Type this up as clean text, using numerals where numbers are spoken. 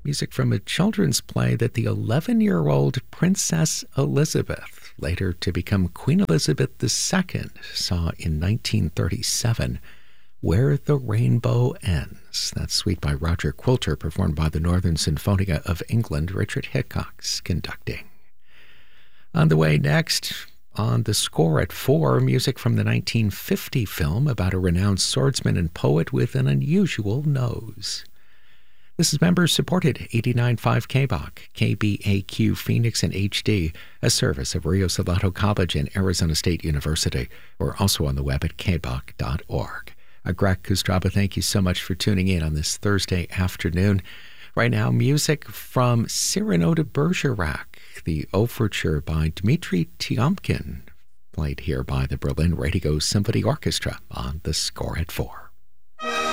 Music from a children's play that the 11-year-old Princess Elizabeth, later to become Queen Elizabeth II, saw in 1937, Where the Rainbow Ends. That's Suite by Roger Quilter, performed by the Northern Sinfonia of England, Richard Hickox conducting. On the way next, on the score at 4, music from the 1950 film about a renowned swordsman and poet with an unusual nose. This is member-supported 89.5 KBOC, KBAQ Phoenix and HD, a service of Rio Salado College and Arizona State University. We're also on the web at kboc.org. Greg Kustraba, thank you so much for tuning in on this Thursday afternoon. Right now, music from Cyrano de Bergerac, the overture by Dmitri Tiomkin, played here by the Berlin Radio Symphony Orchestra on the score at 4.